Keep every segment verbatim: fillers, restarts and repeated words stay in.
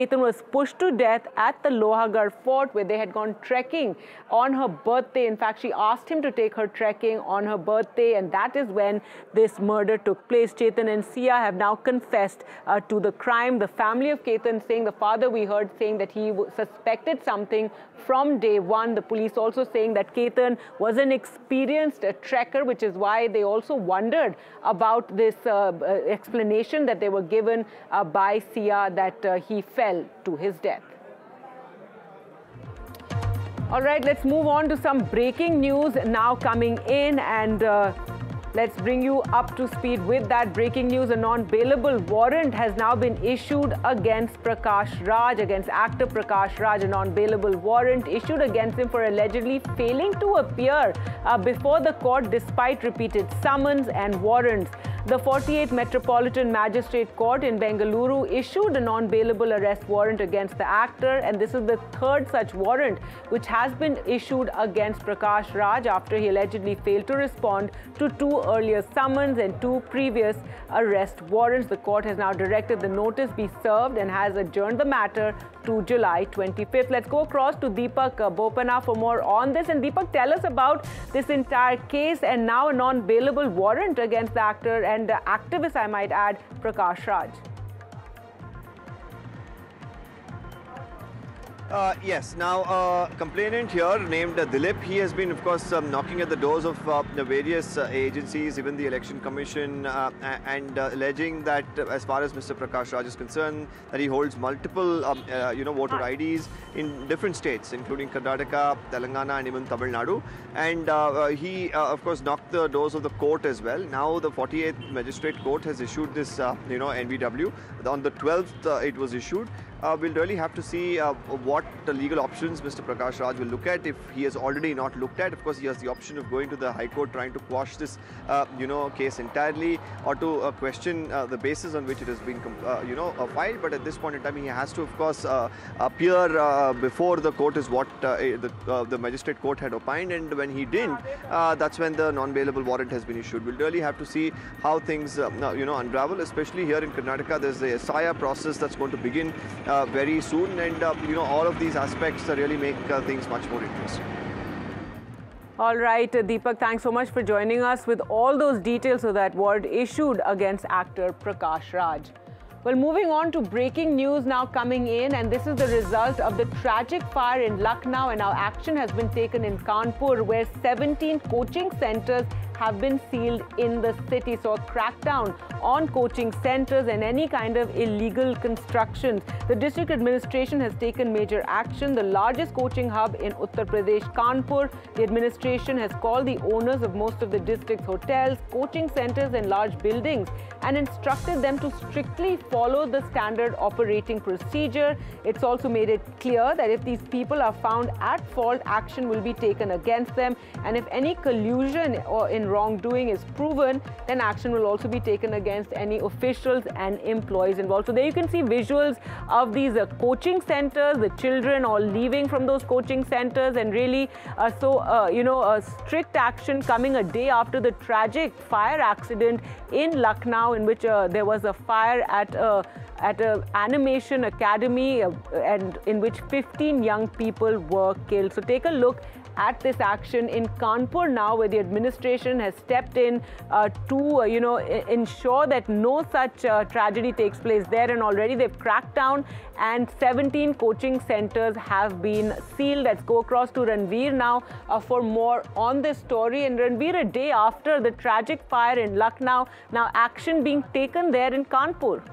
Ketan was pushed to death at the Lohagarh fort where they had gone trekking on her birthday. In fact, she asked him to take her trekking on her birthday, and that is when this murder took place. Chetan and Sia have now confessed uh, to the crime. The family of Ketan saying, the father we heard saying that he suspected something from day one. The police also saying that Ketan was an experienced uh, trekker, which is why they also wondered about this uh, uh, explanation that they were given uh, by Sia that uh, he fell to his death. All right, let's move on to some breaking news now coming in, and uh, let's bring you up to speed with that breaking news. A non-bailable warrant has now been issued against Prakash Raj, against actor Prakash Raj. A non-bailable warrant issued against him for allegedly failing to appear uh, before the court despite repeated summons and warrants. The forty-eighth Metropolitan Magistrate Court in Bengaluru issued a non-bailable arrest warrant against the actor, and this is the third such warrant which has been issued against Prakash Raj after he allegedly failed to respond to two earlier summons and two previous arrest warrants. The court has now directed the notice be served and has adjourned the matter to July twenty-fifth. Let's go across to Deepak Bopana for more on this. And Deepak, tell us about this entire case and now a non-bailable warrant against the actor and uh, activist, I might add, Prakash Raj. Uh, yes, now uh, complainant here named uh, Dilip, he has been of course um, knocking at the doors of uh, the various uh, agencies, even the Election Commission, uh, and uh, alleging that uh, as far as Mister Prakash Raj is concerned, that he holds multiple um, uh, you know, voter I Ds in different states, including Karnataka, Telangana and even Tamil Nadu. And uh, uh, he uh, of course knocked the doors of the court as well. Now the forty-eighth Magistrate Court has issued this uh, you know, N B W. On the twelfth uh, it was issued. Uh, we'll really have to see uh, what the legal options Mister Prakash Raj will look at if he has already not looked at. Of course, he has the option of going to the High Court, trying to quash this, uh, you know, case entirely, or to uh, question uh, the basis on which it has been, uh, you know, uh, filed. But at this point in time, he has to, of course, uh, appear uh, before the court is what uh, the, uh, the magistrate court had opined. And when he didn't, uh, that's when the non-bailable warrant has been issued. We'll really have to see how things, uh, you know, unravel, especially here in Karnataka. There's the S I R process that's going to begin Uh, very soon, and uh, you know, all of these aspects uh, really make uh, things much more interesting. All right, uh, Deepak, thanks so much for joining us with all those details of that warrant issued against actor Prakash Raj. Well, moving on to breaking news now coming in, and this is the result of the tragic fire in Lucknow, and now action has been taken in Kanpur, where seventeen coaching centers have been sealed in the city. So a crackdown on coaching centers and any kind of illegal constructions. The district administration has taken major action. The largest coaching hub in Uttar Pradesh, Kanpur, the administration has called the owners of most of the district's hotels, coaching centers and large buildings and instructed them to strictly follow the standard operating procedure. It's also made it clear that if these people are found at fault, action will be taken against them. And if any collusion or in wrongdoing is proven, then action will also be taken against any officials and employees involved. So there you can see visuals of these uh, coaching centers, the children all leaving from those coaching centers, and really uh, so, uh, you know, a strict action coming a day after the tragic fire accident in Lucknow, in which uh, there was a fire at a at a animation academy, uh, and in which fifteen young people were killed. So take a look at this action in Kanpur now, where the administration has stepped in uh, to, uh, you know, ensure that no such uh, tragedy takes place there. And already they've cracked down and seventeen coaching centers have been sealed. Let's go across to Ranveer now uh, for more on this story. And Ranveer, a day after the tragic fire in Lucknow, now action being taken there in Kanpur.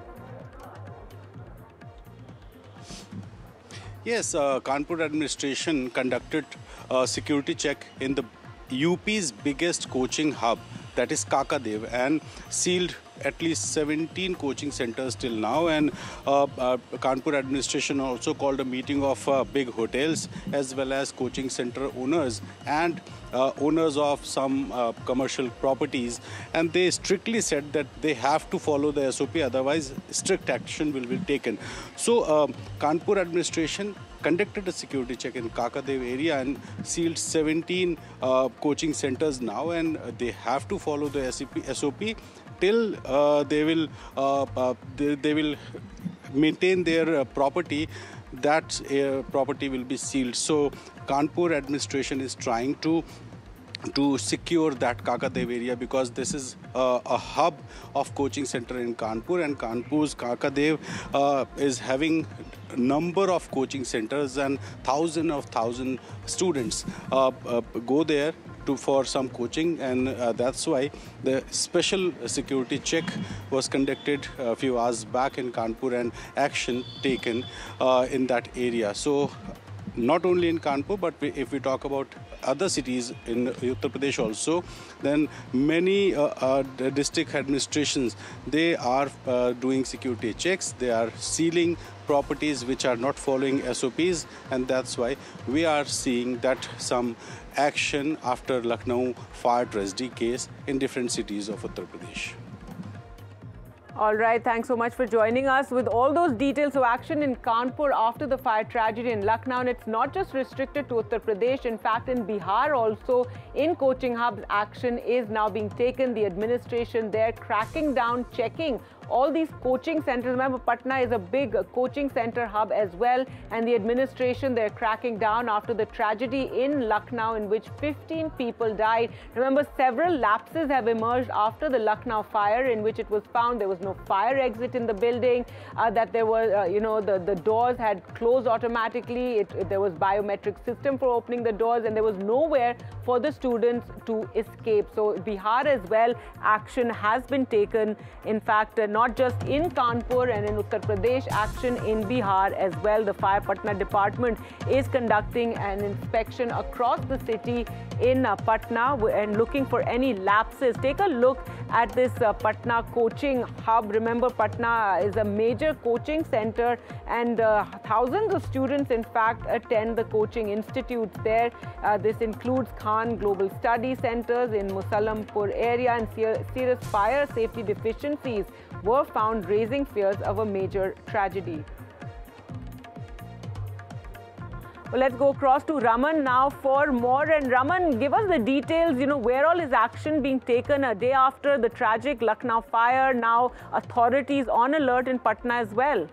Yes, uh, Kanpur administration conducted a security check in the U P's biggest coaching hub, that is Kakadev, and sealed at least seventeen coaching centers till now. And uh, uh, Kanpur administration also called a meeting of uh, big hotels as well as coaching center owners and uh, owners of some uh, commercial properties, and they strictly said that they have to follow the S O P, otherwise strict action will be taken. So uh, Kanpur administration conducted a security check in Kakadev area and sealed seventeen uh, coaching centers now, and they have to follow the S O P till uh, they will uh, uh, they, they will maintain their uh, property, that uh, property will be sealed. So Kanpur administration is trying to to secure that Kakadev area, because this is uh, a hub of coaching center in Kanpur, and Kanpur's Kakadev uh, is having a number of coaching centers, and thousands of thousand students uh, uh, go there to for some coaching, and uh, that's why the special security check was conducted a few hours back in Kanpur and action taken uh, in that area. So not only in Kanpur, but we, if we talk about other cities in Uttar Pradesh also, then many uh, uh, district administrations, they are uh, doing security checks, they are sealing properties which are not following S O Ps, and that's why we are seeing that some action after Lucknow fire tragedy case in different cities of Uttar Pradesh. All right, thanks so much for joining us with all those details. So action in Kanpur after the fire tragedy in Lucknow, and it's not just restricted to Uttar Pradesh. In fact, in Bihar also, in coaching hubs, action is now being taken. The administration there cracking down, checking all these coaching centers. Remember, Patna is a big coaching center hub as well, and the administration, they're cracking down after the tragedy in Lucknow in which fifteen people died. Remember, several lapses have emerged after the Lucknow fire, in which it was found there was no fire exit in the building, uh, that there were, uh, you know, the, the doors had closed automatically, it, it, there was biometric system for opening the doors, and there was nowhere for the students to escape. So Bihar as well, action has been taken. In fact, uh, not just in Kanpur and in Uttar Pradesh, action in Bihar as well. The Fire Patna department is conducting an inspection across the city in uh, Patna and looking for any lapses. Take a look at this uh, Patna coaching hub. Remember, Patna is a major coaching center, and uh, thousands of students, in fact, attend the coaching institutes there. Uh, this includes Khan Global Study Centers in Musallampur area, and serious fire safety deficiencies were found, raising fears of a major tragedy. Well, let's go across to Raman now for more. And Raman, give us the details, you know, where all is action being taken a day after the tragic Lucknow fire? Now authorities on alert in Patna as well.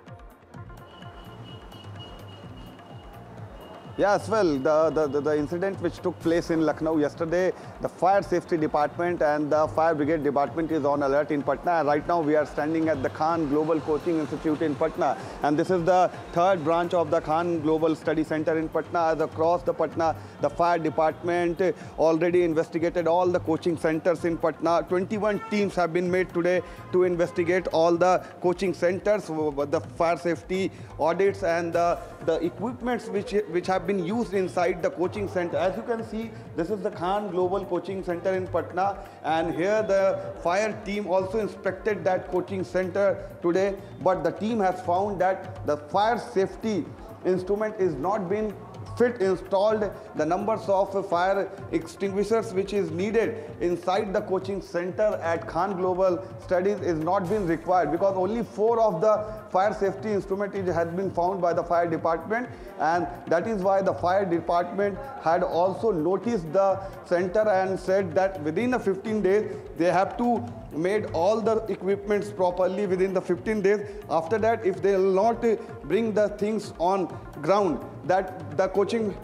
Yes, well, the, the, the incident which took place in Lucknow yesterday, the fire safety department and the fire brigade department is on alert in Patna. Right now we are standing at the Khan Global Coaching Institute in Patna, and this is the third branch of the Khan Global Study Center in Patna. As across the Patna, the fire department already investigated all the coaching centers in Patna. twenty-one teams have been made today to investigate all the coaching centers, the fire safety audits and the, the equipments which, which have been used inside the coaching center. As you can see, this is the Khan Global Coaching Center in Patna, and here the fire team also inspected that coaching center today, but the team has found that the fire safety instrument is not being fit installed. The numbers of fire extinguishers which is needed inside the coaching center at Khan Global Studies is not being required, because only four of the fire safety instrument has been found by the fire department, and that is why the fire department had also noticed the center and said that within the fifteen days they have to made all the equipments properly within the fifteen days. After that, if they will not bring the things on ground, that the coaching.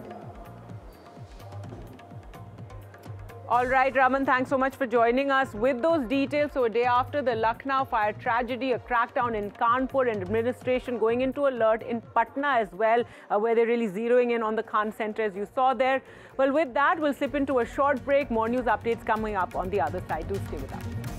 All right, Raman, thanks so much for joining us with those details. So a day after the Lucknow fire tragedy, a crackdown in Kanpur and administration going into alert in Patna as well, uh, where they're really zeroing in on the Khan Center, as you saw there. Well, with that, we'll slip into a short break. More news updates coming up on the other side. Do stay with us.